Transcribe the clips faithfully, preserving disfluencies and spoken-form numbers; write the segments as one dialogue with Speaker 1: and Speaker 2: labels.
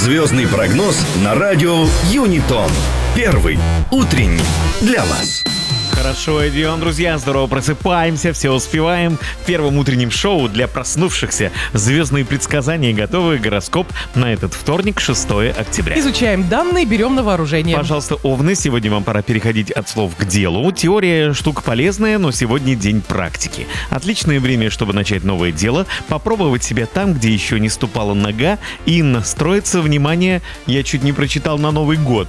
Speaker 1: Звездный прогноз на радио Юнитон. Первый утренний для вас.
Speaker 2: Хорошо идем, друзья, здорово просыпаемся, все успеваем. В первом утреннем шоу для проснувшихся звездные предсказания готовы. Гороскоп на этот вторник, шестое октября.
Speaker 3: Изучаем данные, берем на вооружение.
Speaker 2: Пожалуйста, овны, сегодня вам пора переходить от слов к делу. Теория штука полезная, но сегодня день практики. Отличное время, чтобы начать новое дело, попробовать себя там, где еще не ступала нога, и настроиться, внимание, я чуть не прочитал, на Новый год.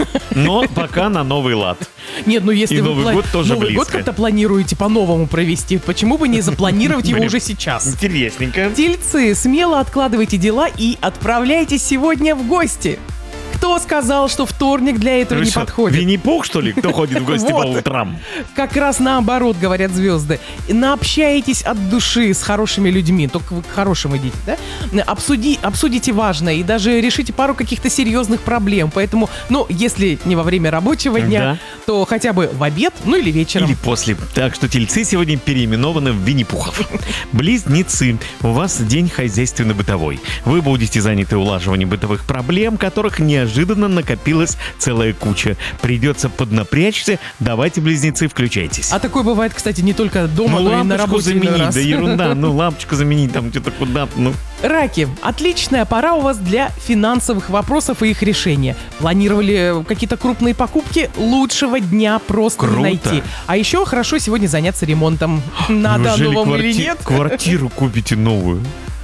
Speaker 2: Но пока на новый лад.
Speaker 3: Нет, ну если
Speaker 2: И
Speaker 3: вы
Speaker 2: Новый
Speaker 3: пла-
Speaker 2: год тоже
Speaker 3: Новый год
Speaker 2: близко.
Speaker 3: как-то планируете по-новому провести, почему бы не запланировать его
Speaker 2: Блин,
Speaker 3: уже сейчас?
Speaker 2: Интересненько.
Speaker 3: Тельцы, смело откладывайте дела и отправляйтесь сегодня в гости. Кто сказал, что вторник для этого
Speaker 2: Вы
Speaker 3: не
Speaker 2: что,
Speaker 3: подходит?
Speaker 2: Винни-Пух, что ли, кто ходит в гости по
Speaker 3: Вот.
Speaker 2: утрам?
Speaker 3: Как раз наоборот, говорят звезды. Наобщаетесь от души с хорошими людьми, только вы к хорошим идите, да? Обсуди, обсудите важное и даже решите пару каких-то серьезных проблем. Поэтому, ну, если не во время рабочего дня,
Speaker 2: Да.
Speaker 3: то хотя бы в обед, ну или вечером.
Speaker 2: Или после. Так что тельцы сегодня переименованы в Винни-Пухов. Близнецы. У вас день хозяйственно-бытовой. Вы будете заняты улаживанием бытовых проблем, которых неожиданно накопилась целая куча. Придется поднапрячься. Давайте, близнецы, включайтесь.
Speaker 3: А такое бывает, кстати, не только дома,
Speaker 2: Ну,
Speaker 3: но и на
Speaker 2: лампочку
Speaker 3: работе. иной
Speaker 2: заменить,
Speaker 3: раз.
Speaker 2: да ерунда. Ну, лампочку заменить там где-то куда-то, ну.
Speaker 3: Раки. Отличная пора у вас для финансовых вопросов и их решения. Планировали какие-то крупные покупки? Лучшего дня просто
Speaker 2: Круто.
Speaker 3: не найти. А еще хорошо сегодня заняться ремонтом. Надо
Speaker 2: Неужели
Speaker 3: оно вам
Speaker 2: кварти-
Speaker 3: или нет?
Speaker 2: Квартиру купите новую?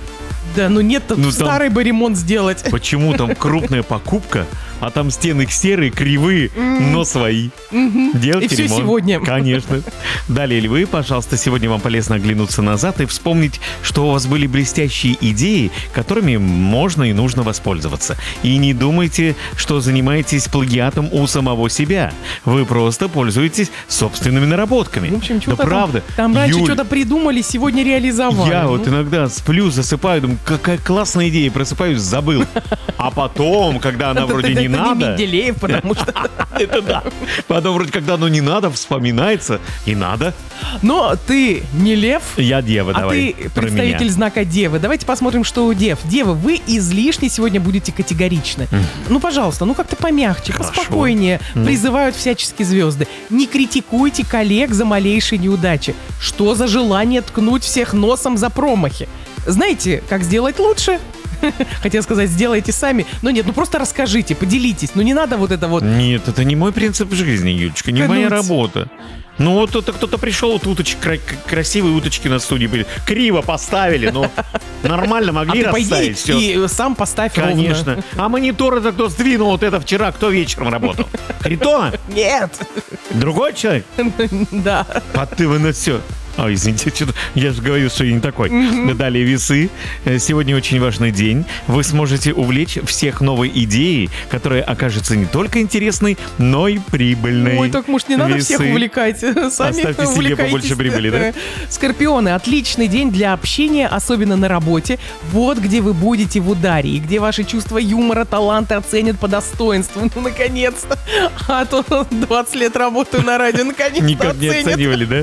Speaker 3: Да, ну нет, тут
Speaker 2: Ну, там-
Speaker 3: старый бы ремонт сделать.
Speaker 2: Почему там крупная покупка, а там стены серые, кривые, но свои? Делайте
Speaker 3: И всё
Speaker 2: ремонт.
Speaker 3: сегодня.
Speaker 2: Конечно. Далее, львы, пожалуйста, сегодня вам полезно оглянуться назад и вспомнить, что у вас были блестящие идеи, которыми можно и нужно воспользоваться. И не думайте, что занимаетесь плагиатом у самого себя. Вы просто пользуетесь собственными наработками.
Speaker 3: В общем,
Speaker 2: Да
Speaker 3: что-то
Speaker 2: правда.
Speaker 3: там, там раньше
Speaker 2: Юль,
Speaker 3: что-то придумали, сегодня реализовали.
Speaker 2: я
Speaker 3: Ну,
Speaker 2: вот иногда сплю, засыпаю, думаю, какая классная идея, просыпаюсь, забыл. А потом, когда она
Speaker 3: это-
Speaker 2: вроде
Speaker 3: это-
Speaker 2: не
Speaker 3: это
Speaker 2: надо...
Speaker 3: Менделеев, потому что...
Speaker 2: Это да. Потом вроде, когда оно не надо, вспоминается. И надо.
Speaker 3: Но ты не лев,
Speaker 2: Я дева,
Speaker 3: а
Speaker 2: давай.
Speaker 3: ты
Speaker 2: про
Speaker 3: представитель
Speaker 2: меня.
Speaker 3: знака Девы. Давайте посмотрим, что у Дев. Девы, вы излишне сегодня будете категоричны. Ну, пожалуйста, ну как-то помягче,
Speaker 2: Хорошо.
Speaker 3: поспокойнее.
Speaker 2: Ну.
Speaker 3: Призывают всячески звезды. Не критикуйте коллег за малейшие неудачи. Что за желание ткнуть всех носом за промахи? Знаете, как сделать лучше? Хотел сказать, сделайте сами. Но нет, ну просто расскажите, поделитесь. Ну не надо вот это вот...
Speaker 2: Нет, это не мой принцип жизни, Юлечка, не
Speaker 3: Кануть.
Speaker 2: моя работа. Ну вот это кто-то пришел, вот уточки, кра- красивые уточки на студии были. Криво поставили, но нормально
Speaker 3: А
Speaker 2: могли
Speaker 3: ты пойди
Speaker 2: расставить все.
Speaker 3: и сам поставь ровно.
Speaker 2: Конечно. А монитор это кто сдвинул вот это вчера, кто вечером работал? Харитона?
Speaker 3: Нет.
Speaker 2: Другой человек?
Speaker 3: Да.
Speaker 2: А ты вы на все. А, извините, что-то я же говорил, что я не такой. Да, далее весы. Э, Сегодня очень важный день. Вы сможете увлечь всех новой идеей, которая окажется не только интересной, но и прибыльной.
Speaker 3: Ой, так может не надо
Speaker 2: Весы.
Speaker 3: всех увлекать, сами
Speaker 2: Оставьте себе
Speaker 3: увлекайтесь.
Speaker 2: побольше прибыли, да?
Speaker 3: Скорпионы, отличный день для общения, особенно на работе. Вот где вы будете в ударе, и где ваши чувства юмора, таланты оценят по достоинству. Ну, наконец-то. А то двадцать лет работаю на радио, наконец-то
Speaker 2: Никак не
Speaker 3: оценят.
Speaker 2: оценивали, да?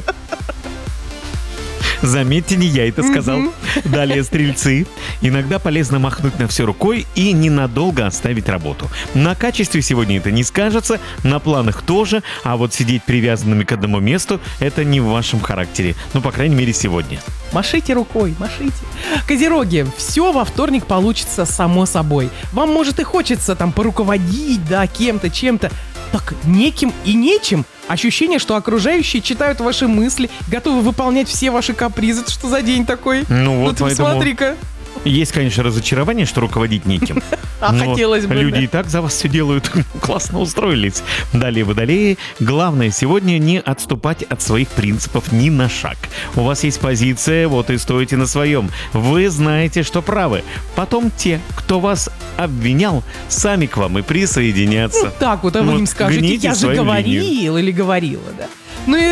Speaker 2: Заметьте, не я это сказал. Далее стрельцы. Иногда полезно махнуть на все рукой и ненадолго оставить работу. На качестве сегодня это не скажется, на планах тоже, а вот сидеть привязанными к одному месту — это не в вашем характере. Ну, по крайней мере, сегодня.
Speaker 3: Машите рукой, машите. Козероги, все во вторник получится само собой. Вам, может, и хочется там поруководить, да, кем-то, чем-то. Так неким и нечем. Ощущение, что окружающие читают ваши мысли, готовы выполнять все ваши капризы. Это что за день такой?
Speaker 2: Ну вот,
Speaker 3: ты
Speaker 2: поэтому
Speaker 3: посмотри-ка.
Speaker 2: есть, конечно, разочарование, что руководить неким.
Speaker 3: А
Speaker 2: Но
Speaker 3: хотелось бы,
Speaker 2: люди
Speaker 3: да.
Speaker 2: и так за вас все делают. Классно устроились. Далее водолеи. Главное сегодня не отступать от своих принципов ни на шаг. У вас есть позиция, вот и стойте на своем. Вы знаете, что правы. Потом те, кто вас обвинял, сами к вам и присоединятся.
Speaker 3: Так вот, а вы
Speaker 2: Вот
Speaker 3: им скажете,
Speaker 2: гните
Speaker 3: я же
Speaker 2: свою
Speaker 3: говорил
Speaker 2: линию.
Speaker 3: или говорила, да. Ну и